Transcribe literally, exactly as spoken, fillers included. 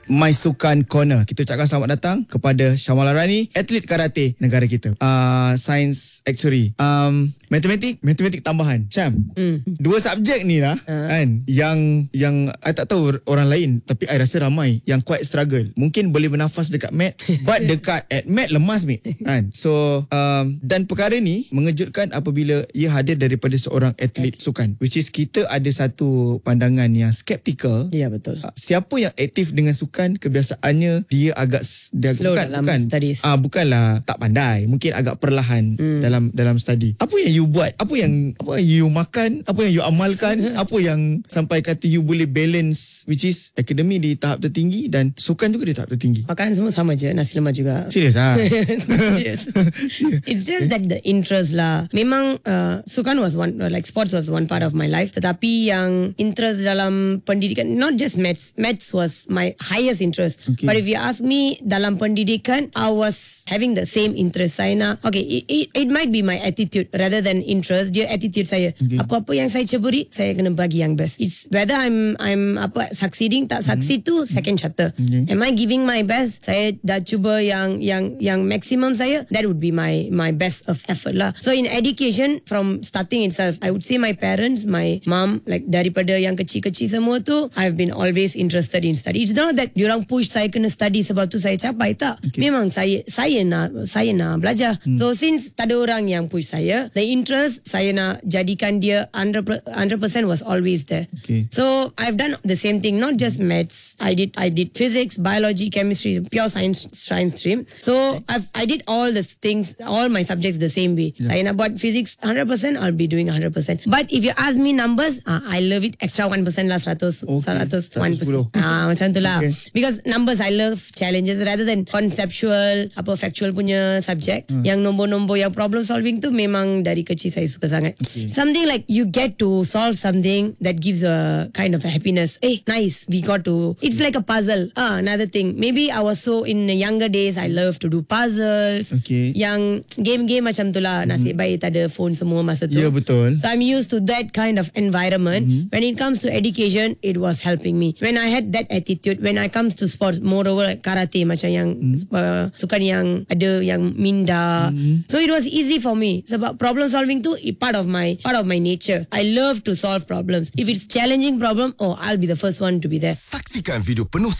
My Sukan Corner. Kita ucapkan selamat datang kepada Syamala Rani, atlet karate negara kita. Uh, Science actuary. Um, matematik, matematik tambahan. Syam, mm. dua subjek ni lah uh. kan, yang yang I tak tahu orang lain, tapi I rasa ramai yang quite struggle. Mungkin boleh bernafas dekat mat, but dekat at mat lemas mate kan. So um, dan perkara ni mengejutkan apabila ia hadir daripada seorang atlet okay. sukan, which is kita ada satu pandangan yang skeptical. Ya, betul. Uh, siapa yang aktif dengan sukan, kebiasaannya dia agak dia slow bukan dalam bukan studies. Ah uh, bukanlah tak pandai, mungkin agak perlahan hmm. dalam dalam study. Apa yang you buat? Apa yang apa yang you makan? Apa yang you amalkan? Apa yang sampai kata you boleh balance, which is akademi di tahap tertinggi dan sukan juga di tahap tertinggi? Makanan semua sama je, nasi lemak juga. Serius ah? Serius. It's just that the interest lah. Memang uh, sukan was one, like sports was one part of my life. Tetapi yang interest dalam pendidikan, not just maths. Maths was my highest interest. Okay. But if you ask me, dalam pendidikan, I was having the same interest. Saya nak, okay, it, it, it might be my attitude rather than interest. Dia attitude saya. Okay. Apa-apa yang saya ceburi, saya kena bagi yang best. It's whether I'm I'm apa succeeding tak succeed mm-hmm. tu second chapter. Okay. Am I giving my best? Saya dah cuba yang yang yang maximum saya. That would be my my best of effort lah. So in education, from starting itself, I would say my parents, my mom, like daripada yang kecil-kecil semua tu, I've been always interested in study. It's not that diorang push saya kena study sebab tu saya capai, tak. Okay. Memang saya saya nak saya nak belajar. Hmm. So since tak ada orang yang push saya, the interest saya nak jadikan dia one hundred percent was always there. Okay. So I've done the same thing, not just maths. I did I did physics, biology, chemistry, pure science science stream. So I've I did all the things, all my subjects the same way. Yeah. Saya nak buat physics one hundred percent, I'll be doing one hundred percent. But if you ask me numbers, uh, I love it extra one percent lah, one hundred, okay. one hundred, one percent. Ah, macam tu lah. Okay. Because numbers, I love challenges rather than conceptual, apa factual punya subject. Hmm. Yang nombor-nombor, yang problem solving tu memang dari kecil saya suka sangat. Okay. Something like you get to solve something that gives a kind of a happiness. Eh, nice, we got to. It's like a puzzle. Ah, another thing. Maybe I was so in the younger days, I love to do puzzles. Okay. Yang game-game macam tu lah. Nasib hmm. baik tak ada phone semua masa tu. Ya, yeah, betul. So I'm used to that kind of environment. Mm-hmm. When it comes to education, it was helping me. When I had that attitude, when I comes to sports, moreover like karate, macam yang mm-hmm. uh, sukan yang ada yang minda. Mm-hmm. So it was easy for me. Sebab problem solving tu part of my part of my nature. I love to solve problems. If it's challenging problem, oh, I'll be the first one to be there. Saksikan video penuh